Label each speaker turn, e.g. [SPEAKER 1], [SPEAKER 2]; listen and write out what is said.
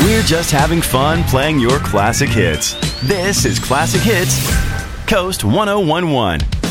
[SPEAKER 1] We're just having fun playing your classic hits. This is Classic Hits, Coast 1011.